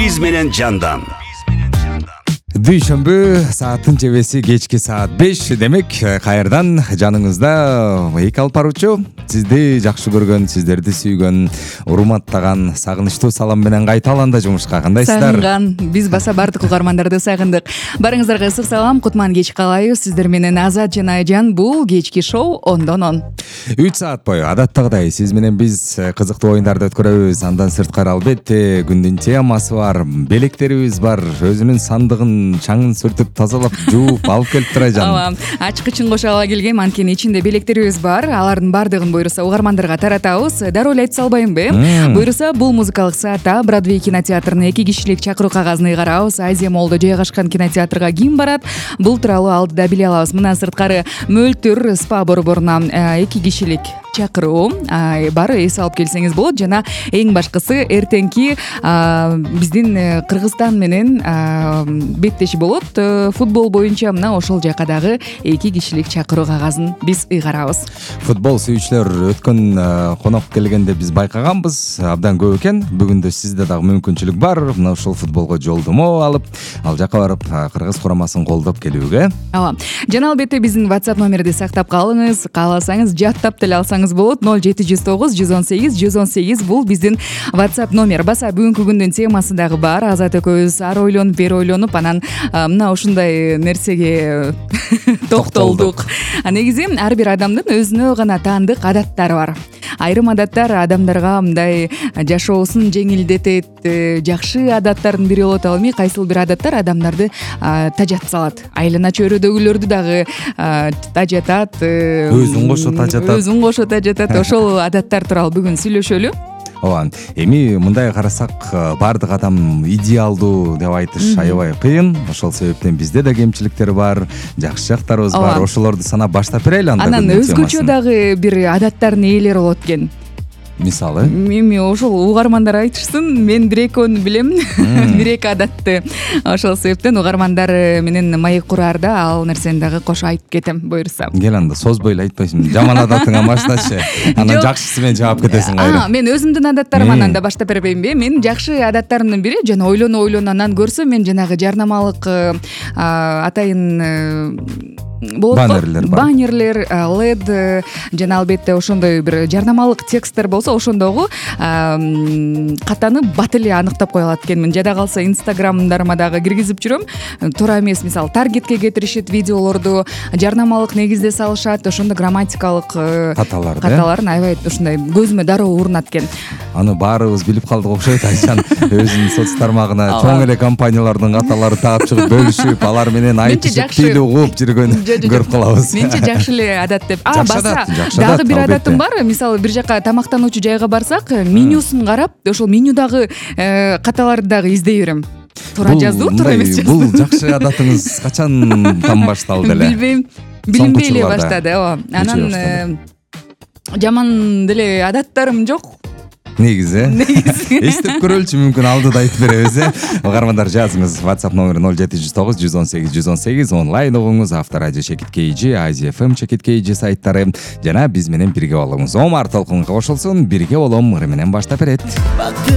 биз менен жандан. Дүйшөмбү сааттын чебеси кечки саат 5. Демек кайрадан жаныңызда эки алып баруучу сизди жакшы көргөн, сиздерди сүйгөн, урматтаган сагынычтуу салам менен кайталанда жумушка. Кандайсыздар? Сагынган. Биз баса бардык угармандарды сагындык. Барыңыздарга ысык салам, кутман кеч калайбы. Сиздер менен Азат жана Айжан. Бул кечки шоу 10-10. 3 саат бою адаттагыдай сиз менен биз кызыктуу оюндарды өткөрөбүз. Андан сырткары албетте күндүн темасы бар, белектерибиз бар. Өзүнүн сандыгын, чаңын сүртүп, тазалап, жууп алып келип тура Айжан. Ооба, ачкычын кошо ала келгем, анткени ичинде белектерибиз бар. Алардын бардыгын буюрса угармандарга таратабыз. Дароо эле айта салбаймынбы? Буюрса бул музыкалык саатта Бродвей кинотеатрына 2 кишилик чакыруу кагазын ыйгарабыз. Азия Моллдо жайгашкан кинотеатрга ким барат? Бул тууралуу алдыда биле алабыз. Мындан сырткары Мөлтүр спа борборуна 2 кишилик чакыруу бар, эс алып келсеңиз болот. Жана эң башкысы эртеңки биздин Кыргызстан менен беттеши болот. Футбол боюнча мына ошол жака дагы 2 кишилик чакыруу кагазын биз ыйгарабыз. Футбол сүйүүчүлөр өткөн конок келгенде биз байкаганбыз, абдан көп экен. Бүгүндө сизде дагы мүмкүнчүлүк бар. Мына ушул футболго жолдомо алып, ал жака барып Кыргыз курамасын колдоп келүүгө. Ооба. Жана албетте биздин WhatsApp номерди сактап калыңыз. Кааласаңыз жаттап деле алсаңыз болот. 0709 118 118 бул биздин WhatsApp номер. Баса бүгүнкү күндүн темасы дагы бар. Азат экөөбүз ар ойлонуп, бери ойлонуп, анан мына ушундай нерсеге токтолдук. Негизи ар бир адамдын өзүнө гана таандык адаттары бар. Айрым адаттар адамдарга мындай жашоосун жеңилдетет, жакшы адаттардын бири болот. Ал эми кайсыл бир адаттар адамдарды тажатып салат. Айлана чөйрөдөгүлөрдү дагы тажатат. Өзүн кошо тажатат. Ошол адаттар тууралуу бүгүн сүйлөшөлү. Ооба. Эми мындай карасак, бардык адам идеалдуу деп айтыш аябай кыйын. Ошол себептен бизде да кемчиликтер бар, жакшы жактарыбыз бар. Ошолорду санап баштап берели анда. Анан өзгөчө дагы бир адаттардын ээлери болот экен. Мисалы? Эми ошол угармандар айтышсын, мен бир экөөнү билем, бир эки адатты. Ошол себептен угармандар менен маек кураарда ал нерсени дагы кошо айтып кетем, буюрса. Кел анда созбой эле айтпайсың. Жаман адатыңа баштачы. Анан жакшысы менен жооп кетесиң кайра. Мен өзүмдүн адаттарыман анда баштап бербеймби? Менин жакшы адаттарымдын бири жана ойлоно анан көрсөм мен жанагы жарнамалык атайын болот. Баннерлер, LED жана албетте ошондой бир жарнамалык тексттер болсо ошондогу катаны бат эле аныктап кое алат экенмин. Жада калса инстаграмдарыма дагы киргизип жүрөм. Туура эмес, мисалы таргетке кетиришет видеолорду, жарнамалык негизде салышат, ошондо грамматикалык каталарын аябай ушундай көзүмө дароо урунат экен. Аны баарыбыз билип калдык окшойт. Айжан өзүнүн соц тармагына чоң эле компаниялардын каталары таап чыгып бөлүшүп, алар менен айтышып тил угуп жүргөн көрүп калабыз. Менче жакшы эле адат деп. Баса дагы бир адатым бар. Мисалы бир жака тамактануучу жайга барсак, менюсун карап, ошол менюдагы каталарды дагы издей берем. Туура жаздыбы, туура эмес жаздыбы? Бул жакшы адатыңыз качан башталды эле? Билбейм. Билинбей эле баштады. Ооба. Анан жаман деле адаттарым жок. Негизи. Эстеп көрөлчү, мүмкүн алдыда айтып беребиз. Угармандар, жазыңыз. WhatsApp номери 0709 118 118, онлайн угуңуз. Авторадио Чекит KG, Азия FM Чекит KG сайттары жана биз менен бирге болуңуз. Омар толкунга кошулсун, бирге болом ыры менен баштап берет.